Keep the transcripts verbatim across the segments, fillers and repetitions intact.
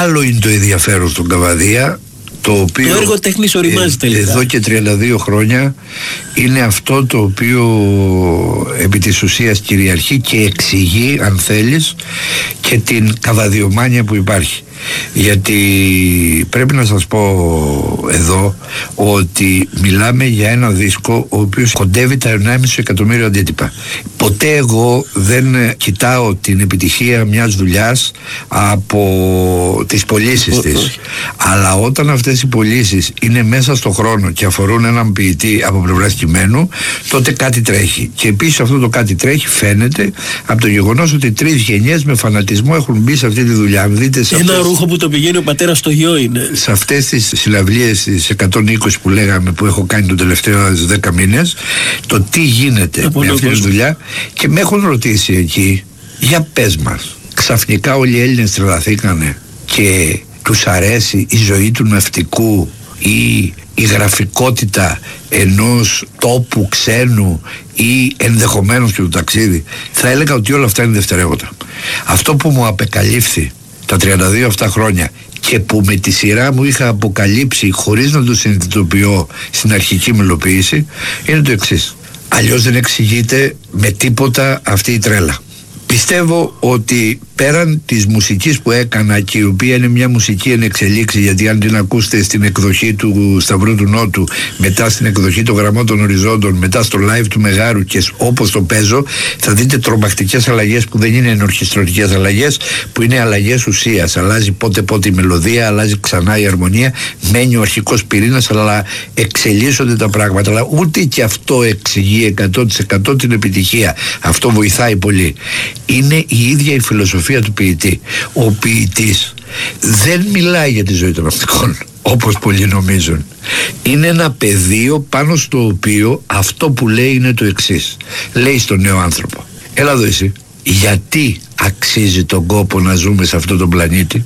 Άλλο είναι το ενδιαφέρον στον Καβαδία, το οποίο το έργο τέχνης οριμάζεται τελικά. Εδώ και τριάντα δύο χρόνια είναι αυτό το οποίο επί της ουσίας κυριαρχεί και εξηγεί, αν θέλεις, και την καβαδιομάνια που υπάρχει. Γιατί πρέπει να σας πω εδώ ότι μιλάμε για ένα δίσκο ο οποίος κοντεύει τα ενάμιση εκατομμύριο αντίτυπα. Ποτέ εγώ δεν κοιτάω την επιτυχία μιας δουλειάς από τις πωλήσεις της, αλλά όταν αυτές οι πωλήσεις είναι μέσα στο χρόνο και αφορούν έναν ποιητή από πλευράς κειμένου, τότε κάτι τρέχει. Και επίσης αυτό το κάτι τρέχει φαίνεται από το γεγονός ότι τρεις γενιές με φανατισμό έχουν μπει σε αυτή τη δουλειά. Δείτε σε ένα ρούχο που το πηγαίνει ο πατέρας στο γιο είναι. Σε αυτές τις συναυλίες, τις εκατόν είκοσι που λέγαμε, που έχω κάνει τον τελευταίο δέκα μήνες, το τι γίνεται από με αυτή τη δουλειά, και με έχουν ρωτήσει εκεί, για πες μας, ξαφνικά όλοι οι Έλληνες τρελαθήκανε και τους αρέσει η ζωή του ναυτικού ή η γραφικότητα ενός τόπου ξένου ή ενδεχομένως και το ταξίδι? Θα έλεγα ότι όλα αυτά είναι δευτερεύοντα. Αυτό που μου απεκαλύφθη τα τριάντα δύο αυτά χρόνια και που με τη σειρά μου είχα αποκαλύψει χωρίς να το συνειδητοποιώ στην αρχική μελοποίηση είναι το εξής. Αλλιώς δεν εξηγείται με τίποτα αυτή η τρέλα. Πιστεύω ότι πέραν της μουσικής που έκανα, και η οποία είναι μια μουσική εν εξελίξη, γιατί αν την ακούσετε στην εκδοχή του Σταυρού του Νότου, μετά στην εκδοχή των Γραμμών των Οριζόντων, μετά στο live του Μεγάρου και όπως το παίζω, θα δείτε τρομακτικές αλλαγές που δεν είναι ενορχιστρωτικές αλλαγές, που είναι αλλαγές ουσίας. Αλλάζει πότε πότε η μελωδία, αλλάζει ξανά η αρμονία, μένει ο αρχικός πυρήνας, αλλά εξελίσσονται τα πράγματα. Αλλά ούτε και αυτό εξηγεί εκατό τοις εκατό την επιτυχία. Αυτό βοηθάει πολύ. Είναι η ίδια η φιλοσοφία του ποιητή. Ο ποιητής δεν μιλάει για τη ζωή των ναυτικών όπως πολλοί νομίζουν. Είναι ένα πεδίο πάνω στο οποίο αυτό που λέει είναι το εξής. Λέει στον νέο άνθρωπο, έλα εδώ εσύ, γιατί αξίζει τον κόπο να ζούμε σε αυτόν τον πλανήτη?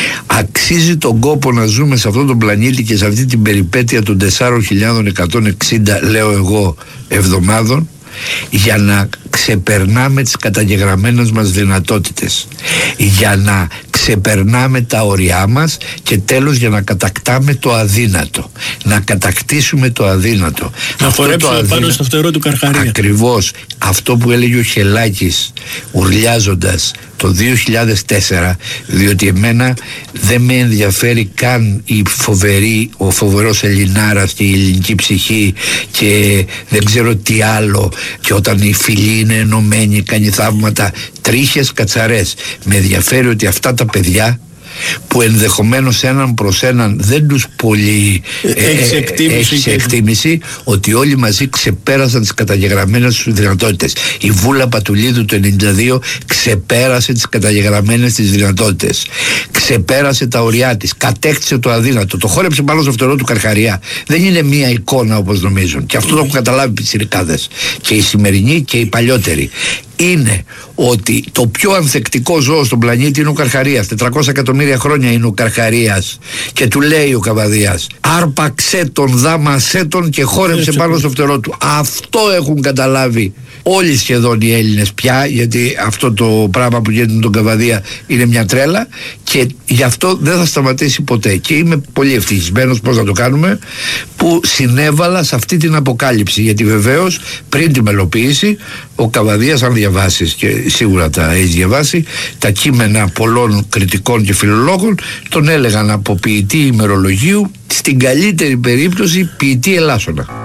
Αξίζει τον κόπο να ζούμε σε αυτόν τον πλανήτη και σε αυτή την περιπέτεια των τεσσάρων χιλιάδων εκατόν εξήντα, λέω εγώ, εβδομάδων, για να ξεπερνάμε τις καταγεγραμμένες μας δυνατότητες, για να ξεπερνάμε τα όρια μας και τέλος για να κατακτάμε το αδύνατο, να κατακτήσουμε το αδύνατο, να φορέψουμε αδύνατο, πάνω στο φτερό του Καρχαρία. Ακριβώς αυτό που έλεγε ο Χελάκης ουρλιάζοντας το δύο χιλιάδες τέσσερα, διότι εμένα δεν με ενδιαφέρει καν η φοβερή, ο φοβερός Ελληνάρας και η ελληνική ψυχή και δεν ξέρω τι άλλο, και όταν η φυλή είναι ενωμένη, κάνει θαύματα, τρίχες, κατσαρές. Με ενδιαφέρει ότι αυτά τα παιδιά που ενδεχομένως έναν προς έναν δεν τους πολύ έχει εκτίμηση, και... εκτίμηση, ότι όλοι μαζί ξεπέρασαν τις καταγεγραμμένες τους δυνατότητες. Η Βούλα Πατουλίδου το ενενήντα δύο ξεπέρασε τις καταγεγραμμένες της δυνατότητες, ξεπέρασε τα ωριά της, κατέκτησε το αδύνατο, το χόρεψε πάνω στο φτερό του Καρχαρία. Δεν είναι μία εικόνα όπως νομίζουν, και αυτό το έχουν καταλάβει οι πιτσιρικάδες, και οι σημερινοί και οι παλιότεροι. Είναι ότι το πιο ανθεκτικό ζώο στον πλανήτη είναι ο Καρχαρίας. τετρακόσια εκατομμύρια χρόνια είναι ο Καρχαρίας. Και του λέει ο Καβαδίας, άρπαξε τον, δάμασέ τον και χόρεψε πάνω στο φτερό του. Αυτό έχουν καταλάβει όλοι σχεδόν οι Έλληνες πια, γιατί αυτό το πράγμα που γίνεται με τον Καβαδία είναι μια τρέλα, και γι' αυτό δεν θα σταματήσει ποτέ. Και είμαι πολύ ευτυχισμένος, πώς να το κάνουμε, που συνέβαλα σε αυτή την αποκάλυψη, γιατί βεβαίως πριν τη μελοποίηση ο Καβαδίας, αν διαβάσεις, και σίγουρα τα έχεις διαβάσει, τα κείμενα πολλών κριτικών και φιλολόγων, τον έλεγαν από ποιητή ημερολογίου, στην καλύτερη περίπτωση ποιητή ελάσσονα.